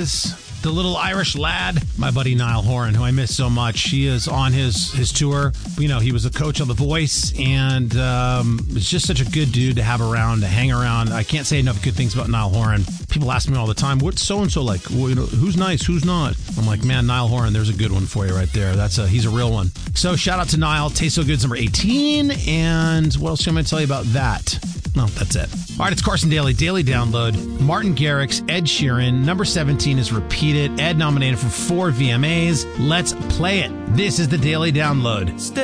is the little Irish lad, my buddy Niall Horan, who I miss so much. He is on his tour. You know, he was a coach on The Voice, and it's just such a good dude to have around, to hang around. I can't say enough good things about Niall Horan. People ask me all the time, what's so-and-so like? Well, you know, who's nice, who's not? I'm like, man, Niall Horan, there's a good one for you right there. He's a real one. So shout out to Niall. Taste So Good's number 18. And what else am I going to tell you about that? No, that's it. All right, it's Carson Daly. Daily Download. Martin Garrix, Ed Sheeran. Number 17 is Repeat It. Ed nominated for 4 VMAs. Let's play it. This is the Daily Download.